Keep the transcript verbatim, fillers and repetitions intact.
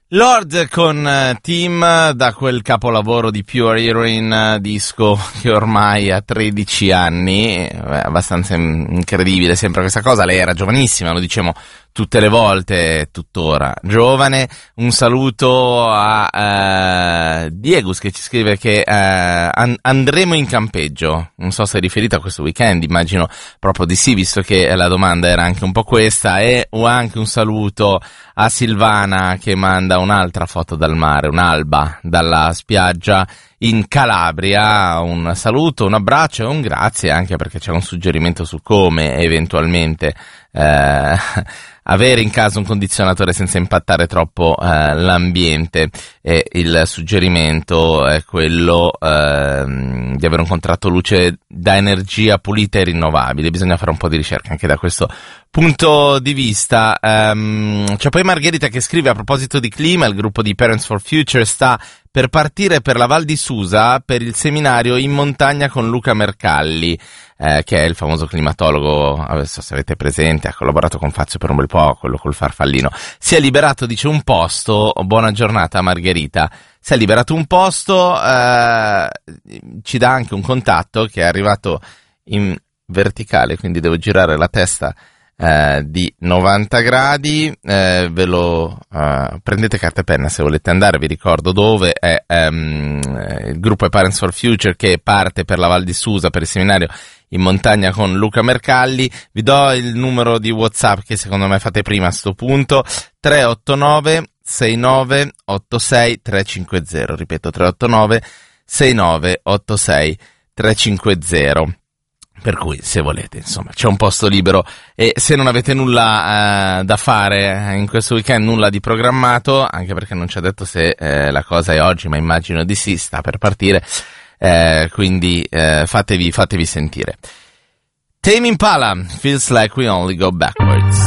Lorde con uh, Team, da quel capolavoro di Pure Heroin, uh, disco che ormai ha tredici anni, è abbastanza incredibile sempre questa cosa. Lei era giovanissima, lo diciamo tutte le volte, tuttora giovane. Un saluto a uh, Diegus che ci scrive che uh, an- andremo in campeggio, non so se è riferito a questo weekend, immagino proprio di sì, visto che la domanda era anche un po' questa. E ho anche un saluto a Silvana che manda un'altra foto dal mare, un'alba dalla spiaggia in Calabria. Un saluto, un abbraccio e un grazie, anche perché c'è un suggerimento su come eventualmente eh, avere in casa un condizionatore senza impattare troppo eh, l'ambiente, e il suggerimento è quello eh, di avere un contratto luce da energia pulita e rinnovabile. Bisogna fare un po' di ricerca anche da questo punto di vista. Um, c'è poi Margherita che scrive a proposito di clima: il gruppo di Parents for Future sta per partire per la Val di Susa per il seminario in montagna con Luca Mercalli, eh, che è il famoso climatologo, adesso se avete presente, ha collaborato con Fazio per un bel po', quello col farfallino. Si è liberato, dice, un posto. Buona giornata Margherita. Si è liberato un posto, eh, ci dà anche un contatto che è arrivato in verticale, quindi devo girare la testa Eh, di novanta gradi, eh, ve lo eh, prendete carta e penna se volete andare. Vi ricordo dove è. Um, il gruppo è Parents for Future che parte per la Val di Susa per il seminario in montagna con Luca Mercalli. Vi do il numero di WhatsApp che secondo me fate prima a sto punto: tre otto nove sei nove otto sei tre cinque zero. Ripeto, tre otto nove sei nove otto sei tre cinque zero. Per cui, se volete, insomma, c'è un posto libero, e se non avete nulla eh, da fare in questo weekend, nulla di programmato, anche perché non ci ha detto se eh, la cosa è oggi, ma immagino di sì, sta per partire, eh, quindi eh, fatevi, fatevi sentire. Tame Impala, Feels Like We Only Go Backwards.